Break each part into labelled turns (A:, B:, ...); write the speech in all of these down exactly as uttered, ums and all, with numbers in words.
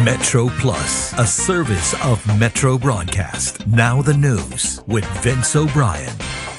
A: Metro Plus, a service of Metro Broadcast. Now the news with Vince O'Brien.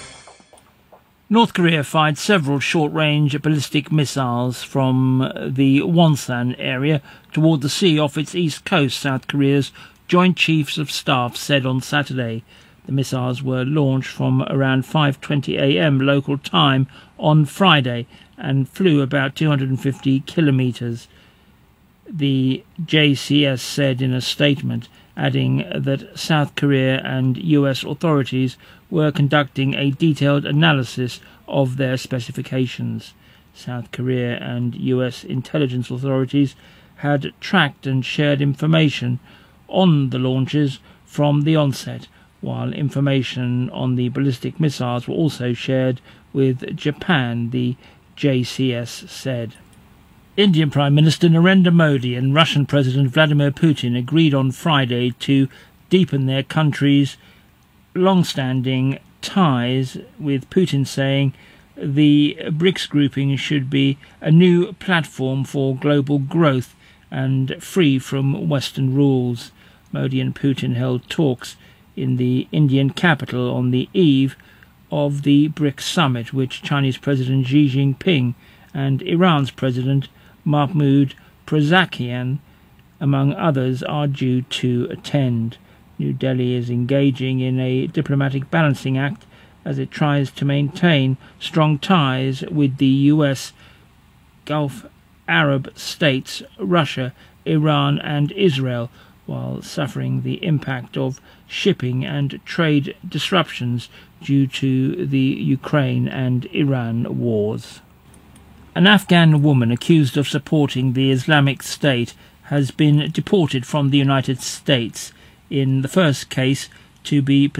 B: North Korea fired several short-range ballistic missiles from the Wonsan area toward the sea off its east coast, South Korea's Joint Chiefs of Staff said on Saturday. The missiles were launched from around five twenty a m local time on Friday and flew about two hundred fifty kilometres. The J C S said in a statement, adding that South Korea and U S authorities were conducting a detailed analysis of their specifications. South Korea and U S intelligence authorities had tracked and shared information on the launches from the onset, while information on the ballistic missiles were also shared with Japan, the J C S said. Indian Prime Minister Narendra Modi and Russian President Vladimir Putin agreed on Friday to deepen their countries' long-standing ties, with Putin saying the BRICS grouping should be a new platform for global growth and free from Western rules. Modi and Putin held talks in the Indian capital on the eve of the BRICS summit, which Chinese President Xi Jinping and Iran's President Mahmoud Pezeshkian, among others, are due to attend. New Delhi is engaging in a diplomatic balancing act as it tries to maintain strong ties with the U S, Gulf Arab states, Russia, Iran and Israel, while suffering the impact of shipping and trade disruptions due to the Ukraine and Iran wars. An Afghan woman accused of supporting the Islamic State has been deported from the United States, in the first case to be